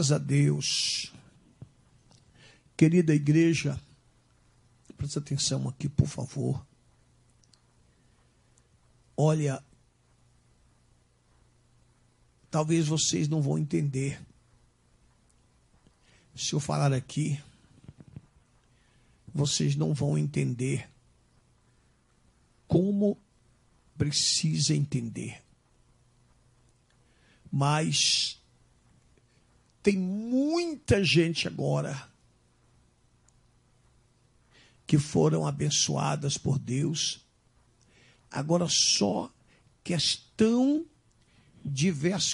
Graças a Deus. Querida igreja, presta atenção aqui, por favor. Olha, talvez vocês não vão entender. Se eu falar aqui, vocês não vão entender como precisa entender. Mas tem muita gente agora que foram abençoadas por Deus, agora só questão de ver as